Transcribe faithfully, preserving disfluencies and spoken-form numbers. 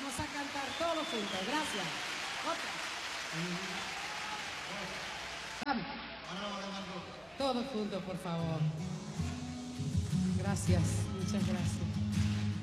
Vamos a cantar todos juntos. Gracias. Otra. Vamos. Todos juntos, por favor. Gracias. Muchas gracias.